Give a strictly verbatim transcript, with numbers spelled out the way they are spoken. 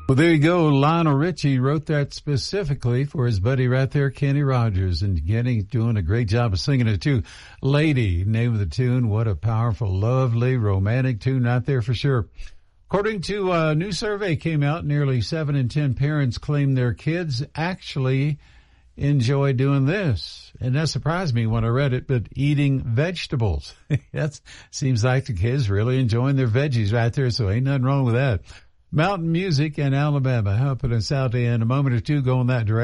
Well, there you go. Lionel Richie wrote that specifically for his buddy right there, Kenny Rogers. And Kenny's doing a great job of singing it, too. Lady, name of the tune. What a powerful, lovely, romantic tune out there for sure. According to a new survey came out, nearly seven in ten parents claim their kids actually enjoy doing this. And that surprised me when I read it, but eating vegetables. That seems like the kids really enjoying their veggies right there, so ain't nothing wrong with that. Mountain music in Alabama helping us out in a moment or two go in that direction.